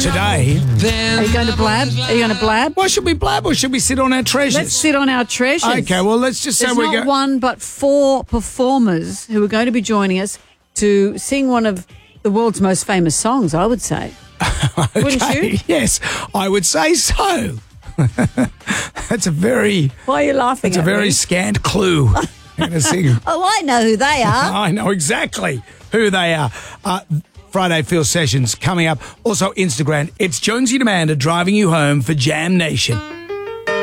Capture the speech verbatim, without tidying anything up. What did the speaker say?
today. Are you going to blab? Are you going to blab? Well, should we blab or should we sit on our treasures? Let's sit on our treasures. Okay, well, let's just say There's we not go. one but four performers who are going to be joining us to sing one of the world's most famous songs, I would say. Okay, Wouldn't you? Yes, I would say so. That's a very, Why are you laughing that's a at very me? scant clue. I'm gonna sing. Oh, I know who they are. I know exactly who they are. Uh, Friday Field Sessions coming up. Also Instagram. It's Jonesy and Amanda driving you home for Jam Nation.